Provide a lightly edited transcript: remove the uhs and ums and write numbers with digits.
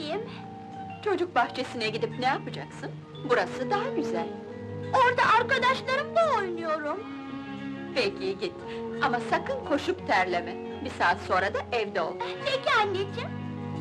gideyim? Çocuk bahçesine gidip ne yapacaksın? Burası daha güzel. Orada arkadaşlarımla oynuyorum. Peki git, ama sakın koşup terleme. Bir saat sonra da evde ol. Peki anneciğim.